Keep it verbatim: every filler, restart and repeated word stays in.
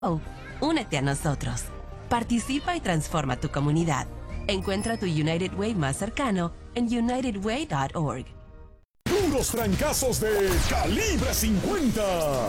Oh, únete a nosotros. Participa y transforma tu comunidad. Encuentra tu United Way más cercano en united way punto org. Puros trancazos de calibre cincuenta.